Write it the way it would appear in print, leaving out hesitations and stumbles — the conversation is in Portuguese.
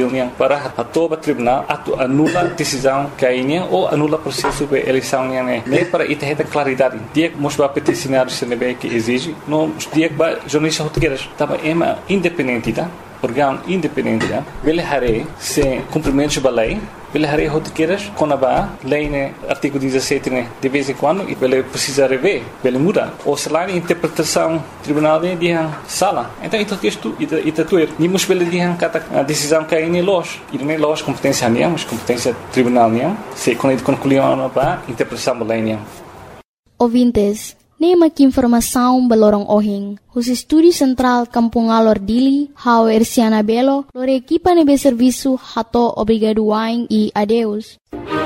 yang para atoba tribunal atu anula decisão cainha ou anula processo de eleição yang né para ita claridade dia mostra peticionário CNB que exige no dia que jornalista português tava ema independente tá órgão independente tá ele hare se cumprimento da lei ele hare português quando a lei né artigo 17 né de vez em quando e ele precisa rever ele muda ou se lá interpretação tribunal de dia sala então isso texto ita tuer ni mos ele dia kata decisão que é los e nem los competência nem mas competência tribunal nem se quando concluiu para interpretação da lei nem ouvintes nema que informação balorong ohing. Os Estúdio Central Kampung Alor Dili, Hau Ersiana Belo, lor equipa nebe serviço hato obrigado waing e adeus.